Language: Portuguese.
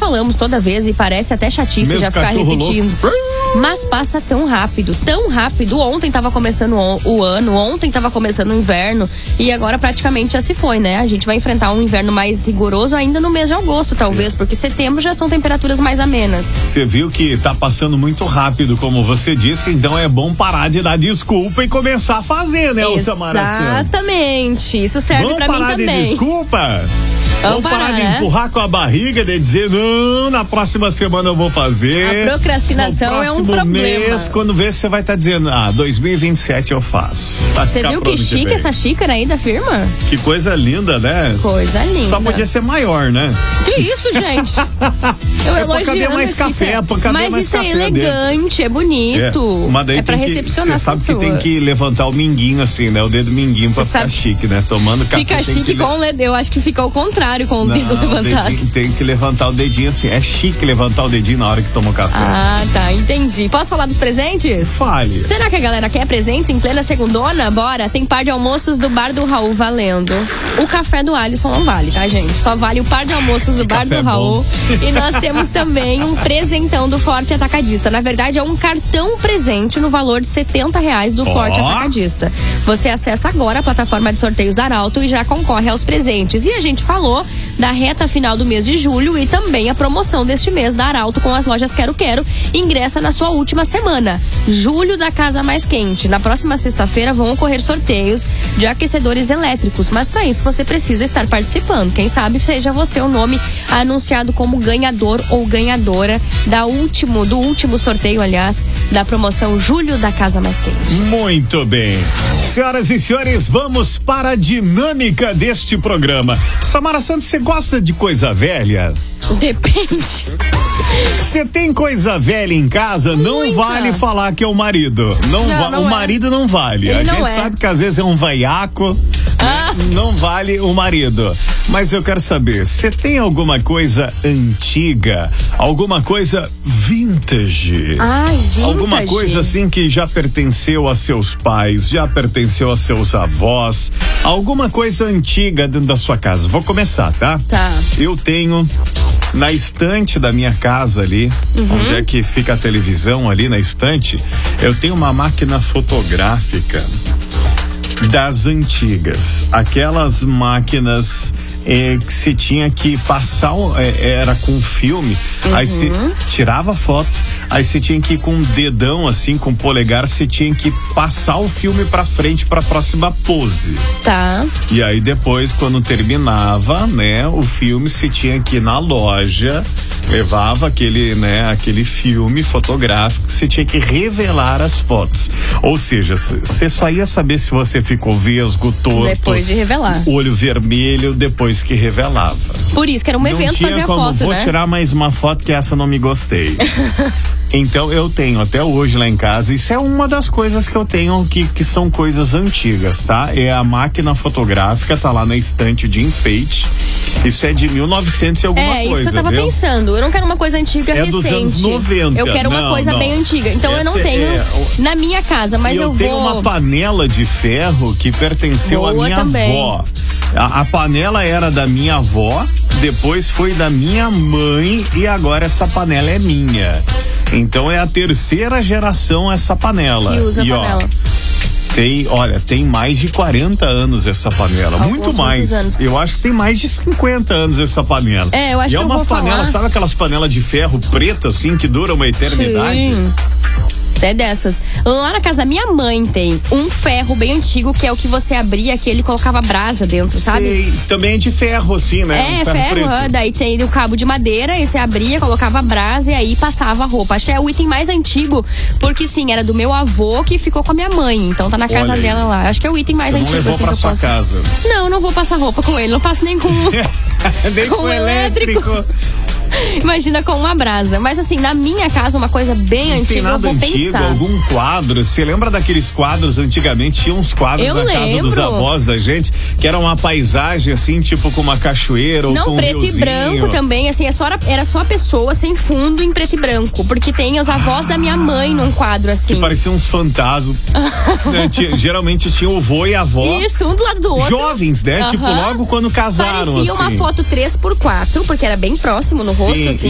falamos toda vez e parece até chatice Mesmo já ficar repetindo. Mas passa tão rápido, tão rápido. Ontem tava começando o ano, ontem tava começando o inverno e agora praticamente já se foi, né? A gente vai enfrentar um inverno mais rigoroso ainda no mês de agosto, talvez, porque setembro já são temperaturas mais amenas. Você viu que tá passando muito rápido, como você disse, então é bom parar de dar desculpa e começar a fazer, né, Samara Santos? Exatamente, isso serve pra mim também. Vamos parar de desculpa? Vamos parar de empurrar com a barriga, de dizer, não, na próxima semana eu vou fazer. A procrastinação é um problema. Mês, quando vê, você vai estar dizendo, 2027 eu faço. Você viu que chique essa xícara aí da firma? Que coisa linda, né? Coisa linda. Só podia ser maior, né? Que isso, gente? Eu elogiando mais café, mas isso é elegante, dentro. É bonito. Mas daí é pra recepcionar as pessoas. Você sabe que tem que levantar o minguinho assim, né? O dedo minguinho pra ficar chique, né? Tomando café. Fica chique com o dedo. Eu acho que fica ao contrário com o dedo levantado. Tem que levantar o dedinho assim. É chique levantar o dedinho na hora que toma o café. Ah, tá, entendi. Posso falar dos presentes? Fale. Será que a galera quer presentes em plena segundona? Bora, tem par de almoços do Bar do Raul valendo. O café do Alisson não vale, tá, gente? Só vale o par de almoços do Bar do Raul. E nós temos também um presentão do Forte Atacadista. Na verdade, é um cartão presente no valor de R$70 do Forte Atacadista. Você acessa agora a plataforma de sorteios da Arauto e já concorre aos presentes. E a gente falou da reta final do mês de julho e também a promoção deste mês da Arauto com as lojas Quero Quero. Ingressa na sua última semana. Julho da Casa Mais Quente. Na próxima sexta-feira vão ocorrer sorteios de aquecedores elétricos, mas para isso você precisa estar participando. Quem sabe seja você o nome anunciado como ganhador ou ganhadora do último sorteio, aliás, da promoção Julho da Casa Mais Quente. Muito bem. Senhoras e senhores, vamos para a dinâmica deste programa. Samara Santos, você gosta de coisa velha? Depende. Você tem coisa velha em casa? Muita. Não vale falar que é o marido. O marido não vale. Ele a não gente sabe que às vezes é um vaiaco. Não vale o marido. Mas eu quero saber, você tem alguma coisa antiga? Alguma coisa vintage? Vintage? Alguma coisa assim que já pertenceu a seus pais, já pertenceu a seus avós? Alguma coisa antiga dentro da sua casa? Vou começar, tá? Tá. Eu tenho na estante da minha casa ali, onde é que fica a televisão ali na estante, eu tenho uma máquina fotográfica das antigas, aquelas máquinas que se tinha que passar, era com filme, aí se tirava foto, aí você tinha que ir com um dedão assim, com o polegar, você tinha que passar o filme pra frente pra próxima pose. Tá. E aí depois, quando terminava, né, o filme, você tinha que ir na loja, levava aquele filme fotográfico, você tinha que revelar as fotos. Ou seja, você só ia saber se você ficou vesgo, torto, depois de revelar. Olho vermelho, depois que revelava. Por isso que era um evento fazer a foto, vou tirar mais uma foto que essa não me gostei. Então eu tenho até hoje lá em casa, isso é uma das coisas que eu tenho que são coisas antigas, tá? É a máquina fotográfica, tá lá na estante de enfeite. Isso é de 1900 e alguma coisa. É isso que eu tava pensando. Eu não quero uma coisa antiga recente. Dos anos 90. Eu quero uma coisa bem antiga. Então eu não tenho na minha casa, mas eu vou. Eu tenho uma panela de ferro que pertenceu à minha avó. A panela era da minha avó, depois foi da minha mãe e agora essa panela é minha. Então é a terceira geração essa panela. Que usa a panela. Tem mais de 40 anos essa panela. Muito mais. Anos. Eu acho que tem mais de 50 anos essa panela. Eu acho que é uma panela, sabe aquelas panelas de ferro preta assim que duram uma eternidade? Sim. É dessas. Lá na casa da minha mãe tem um ferro bem antigo, que é o que você abria, que ele colocava brasa dentro, sabe? Também é de ferro, assim, né? Ferro daí tem o cabo de madeira, e você abria, colocava brasa e aí passava a roupa. Acho que é o item mais antigo, porque sim, era do meu avô que ficou com a minha mãe, então tá na casa dela lá. Acho que é o item mais antigo. Você não levou pra sua casa? Não vou passar roupa com ele, não passo nem com nem com elétrico. Imagina com uma brasa. Mas assim, na minha casa, uma coisa bem antiga, eu vou pensar. Algum quadro? Você lembra daqueles quadros antigamente? Tinha uns quadros casa dos avós da gente, que era uma paisagem assim, tipo com uma cachoeira ou com um preto riozinho. E branco também, assim, era só a pessoa sem fundo em preto e branco, porque tem os avós da minha mãe num quadro assim. Que pareciam uns fantasmas. Geralmente tinha o vô e a avó. Isso, um do lado do outro. Jovens, né? Tipo, logo quando casaram. Parecia assim. Uma foto 3x4, porque era bem próximo no rosto, assim.